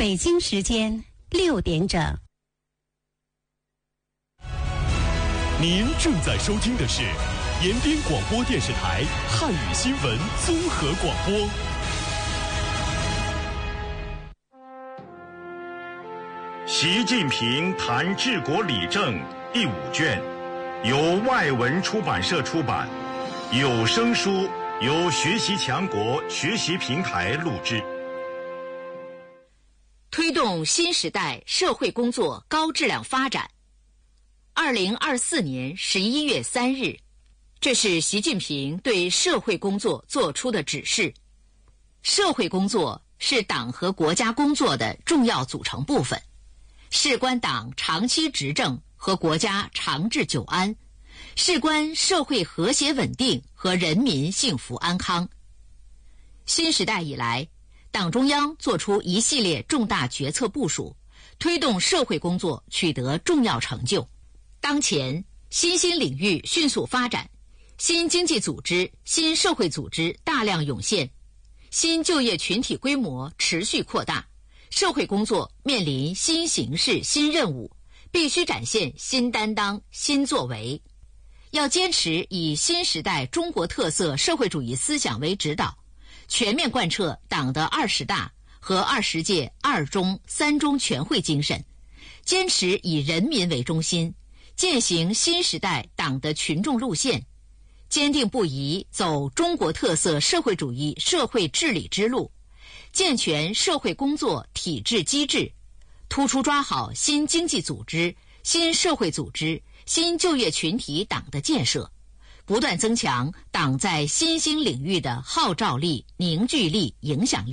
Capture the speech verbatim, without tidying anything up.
北京时间六点整。 您正在收听的是延边广播电视台汉语新闻综合广播。 习近平谈治国理政第五卷，由外文出版社出版，有声书由学习强国学习平台录制。 推动新时代社会工作高质量发展。二零二四年十一月三日，这是习近平对社会工作作出的指示。社会工作是党和国家工作的重要组成部分，事关党长期执政和国家长治久安，事关社会和谐稳定和人民幸福安康。新时代以来，党中央作出一系列重大决策部署，推动社会工作取得重要成就。当前，新兴领域迅速发展，新经济组织、新社会组织大量涌现，新就业群体规模持续扩大，社会工作面临新形势、新任务，必须展现新担当、新作为。要坚持以新时代中国特色社会主义思想为指导，全面贯彻党的二十大和二十届二中、三中全会精神，坚持以人民为中心，践行新时代党的群众路线，坚定不移走中国特色社会主义社会治理之路，健全社会工作体制机制，突出抓好新经济组织、新社会组织、新就业群体党的建设，不断增强党在新兴领域的号召力、凝聚力、影响力。